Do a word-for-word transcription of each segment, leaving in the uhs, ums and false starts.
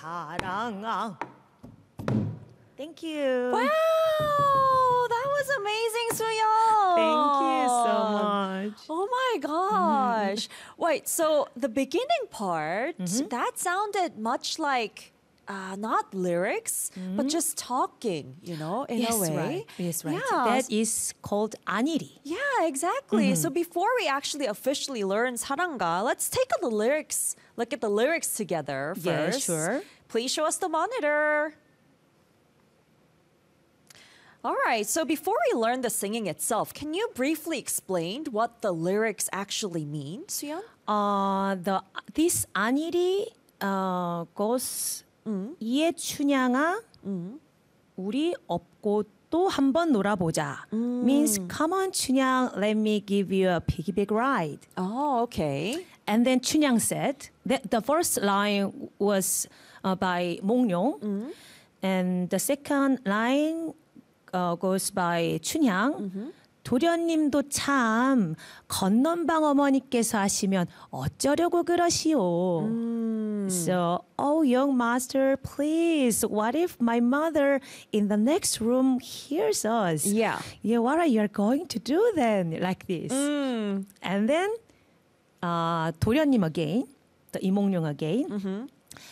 사랑아. Thank you. Wow, that was amazing, Sooyoung. Thank you so much. Oh my gosh. Wait, so the beginning part, Mm-hmm. that sounded much like uh, not lyrics, but just talking, you know, in yes, a way. right. Yes, right. Yeah. That is called 안일이. Yeah, exactly. So before we actually officially learn saranga, let's take a the lyrics, look at the lyrics together Yeah, first. sure. Please show us the monitor. All right, so before we learn the singing itself, can you briefly explain what the lyrics actually mean, Suyeon? Uh, the this 안일이 uh, goes 이해춘향아 우리 업고 또 한번 놀아보자. Means come on 춘향, let me give you a piggy big ride. Oh, okay. And then 춘향 said that the first line was uh, by 몽룡, and the second line uh, goes by 춘향. 도련님도 참 건넌방 어머니께서 하시면 어쩌려고 그러시오. So, oh young master, please, what if my mother in the next room hears us? Yeah. Yeah, what are you going to do then? Like this. And then uh, 도련님 again, the 이몽룡 again.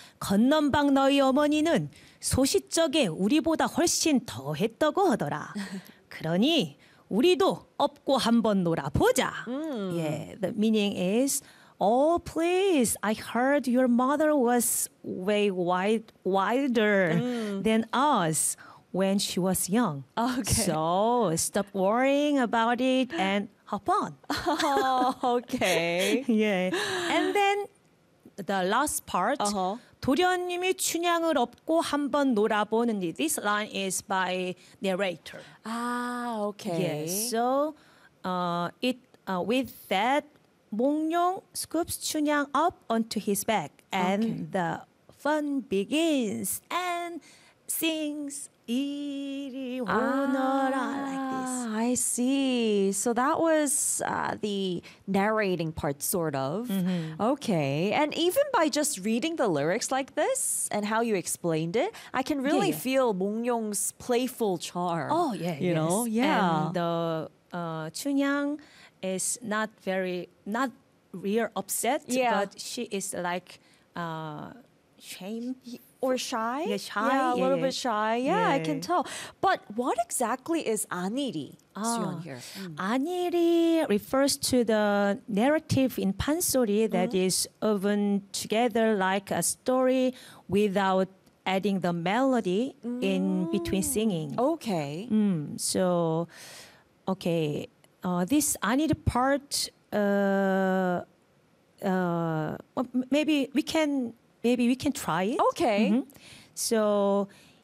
건넌방 너희 어머니는 소시적에 우리보다 훨씬 더 했다고 하더라. 그러니 우리도 업고 한번 놀아보자. Yeah, the meaning is, oh please, I heard your mother was way wide, wilder than us when she was young. Okay. So stop worrying about it and hop on. Oh, okay. Yeah. And then the last part, Uh-huh. 도련님이 춘향을 업고 한번 놀아보는. This line is by narrator. Ah, okay. Yes. So uh, it uh, with that, 몽룡 scoops 춘향 up onto his back, and Okay. the fun begins and sings 이리 오너라 like this. Ah, I see. So that was uh, the narrating part, sort of. Okay. And even by just reading the lyrics like this and how you explained it, I can really yeah. feel 몽룡's playful charm. Oh yeah, You yes. know? Yeah. And the uh, 춘향 is not very not real upset, Yeah. but she is like uh, shame. Or shy? Yeah, shy. Yeah, a Yeah, little yeah. bit shy. Yeah, I Yeah. can tell. But what exactly is 안일이, Suyeon, here? 안일이 refers to the narrative in 판소리 that is woven together like a story without adding the melody in between singing. Okay. Mm, so, okay, uh, this 안일이 part, uh, uh, well, m- maybe we can maybe we can try it. Okay. Mhm. So,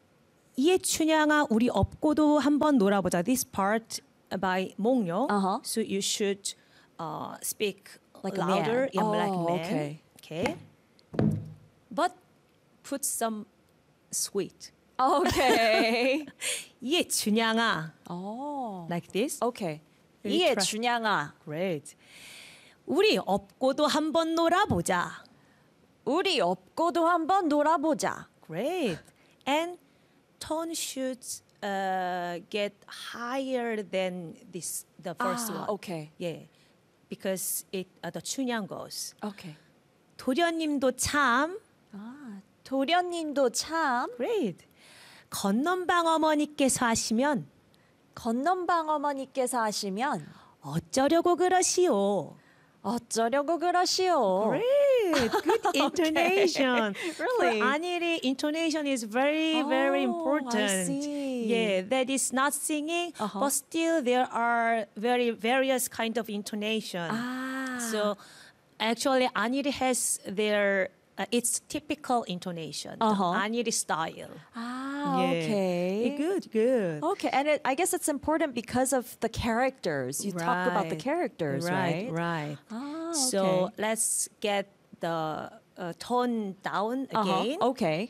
이해춘향아 우리 업고도 한번 놀아보자. This part by 몽룡. Uh-huh. So you should uh, speak Like a louder, man. yeah, like Oh, man. okay. Okay. But put some sweet. Okay. 이해춘향아. oh. Like this. Okay. Really 이해 try. 준양아. Great. 우리 업고도 한번 놀아보자. 우리 업고도 한번 놀아보자. Great. And tone should uh, get higher than this the first Ah, one. okay. Yeah. Because it uh, the 춘향 goes. Okay. 도련님도 참 아, 도련님도 참 great. 건넌방 어머니께서 하시면 건넌방 어머니께서 하시면 어쩌려고 그러시오. 어쩌려고 그러시오. Great, good intonation. Really? For 안일이, intonation is very, very Oh, important. I see. Yeah, that is not singing, Uh-huh. but still there are very various kind of intonation. Ah. So actually, 안일이 has their uh, its typical intonation, Uh-huh. the 안일이 style. Ah, Yeah. okay. Good, good. Okay, and it, I guess it's important because of the characters. You talk about the Right. characters, right? Right, right. Ah, So okay. let's get the uh, tone down again. Uh-huh. Okay.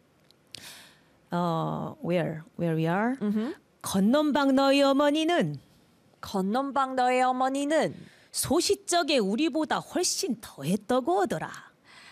Uh, where where we are? 건넌방 너희 어머니는 건넌방 너의 어머니는 소시적에 우리보다 훨씬 더 했다고 하더라.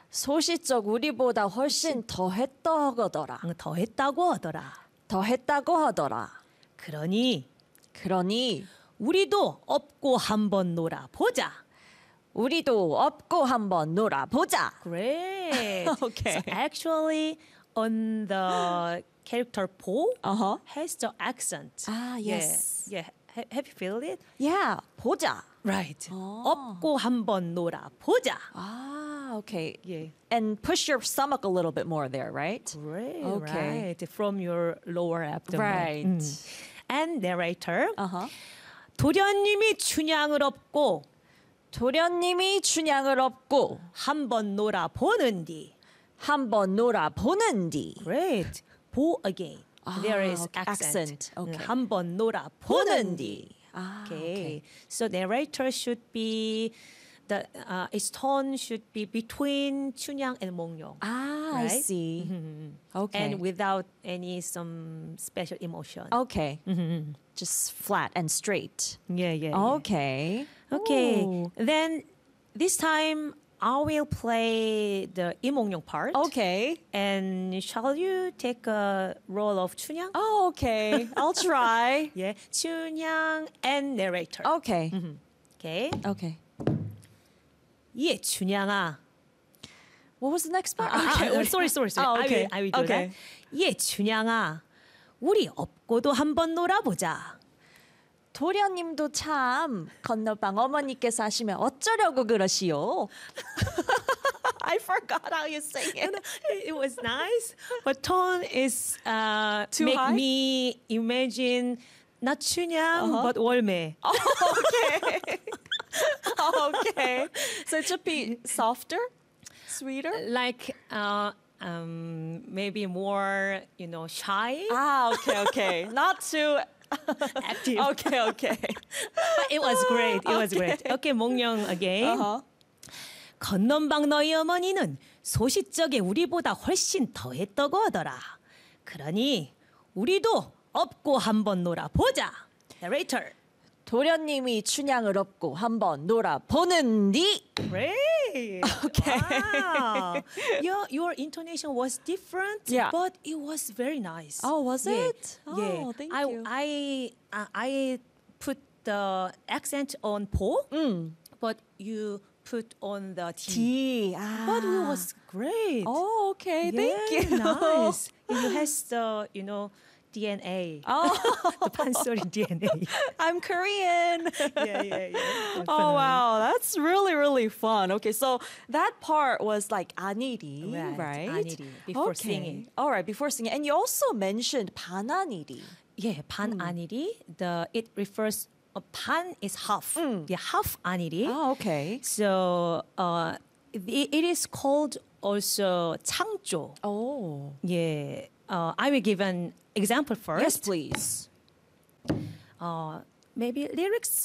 소시적 우리보다 훨씬 더 했다고 하더라. 응, 더 했다고 하더라. 더 했다고 하더라. 그러니 그러니 우리도 업고 한번 놀아 보자. 우리도 업고 한번 놀아보자. Great. Okay. So actually, on the character Po Uh-huh. has the accent. Ah, yes. Yeah. yeah. Ha- have you felt it? Yeah, 보자. Right. Oh. 업고 한번 놀아 보자. Ah, okay. Yeah. And push your stomach a little bit more there, right? Great. Okay. Right. From your lower abdomen. Right. 음. And narrator. Uh-huh. 도련님이 춘향을 업고 도련님이 춘향을 업고 한번 놀아 보는디. 한번 놀아보는디. Great. 보 again. Ah, There is okay. accent. Accent. Okay. 한번 놀아 보는디. 보는디. Ah, Okay. So narrator should be the uh, its tone should be between 춘향 and 몽룡. Ah, I Right? see. Okay. And without any some special emotion. okay. Just flat and straight. Yeah, yeah. yeah. Okay. Okay. Ooh. Then this time I will play the 이몽룡 part. Okay. And shall you take a role of 춘향? Oh, okay. I'll try. Yeah. 춘향 and narrator. Okay. Okay. Okay. 예, 춘향아. What was the next part? 아, 아, 아, sorry, sorry, sorry. Oh, okay. I will, I will do Okay. that. 예, 춘향아. 우리 업고도 한번 놀아보자. 도련님도 참 건너방 어머니께서 하시면 어쩌려고 그러시오? I forgot how you say it. It was nice, but tone is uh, Too make high? me imagine not 춘향 Uh-huh. but 월매. Okay. So it should be softer, sweeter. Like uh, um, maybe more, you know, shy. Ah, okay, okay. Not too active. Okay, okay. But it was great. It was great. Okay, 몽룡 again. Uh-huh. 건넌방 너희 어머니는 소시적에 우리보다 훨씬 더했다고 하더라. 그러니 우리도 업고 한번 놀아보자. Narrator. 도련님이 춘향을 업고 한번 놀아보는디. Great. Okay. Wow. Your your intonation was different, Yeah. but it was very nice. Oh, was Yeah. it? Yeah. Oh, thank I, you. I uh, I put the accent on po, Mm. but you put on the T. D. Ah. But it was great. Oh, okay. Thank Yeah, you. Nice. You has the you know D N A. Oh, the 판소리 D N A. I'm Korean. yeah, yeah, yeah. Oh wow, that's really really fun. Okay, so that part was like 아니리, Right, right? 아니리, before okay. singing. All right, before singing, and you also mentioned 반아니리. Yeah, 반 아니리. The it refers. Uh, 반 is half. Yeah, half 아니리. Oh, okay. So uh, it, it is called also 창조. Oh, Yeah. Uh, I will give an example first. yes, please. Uh, maybe lyrics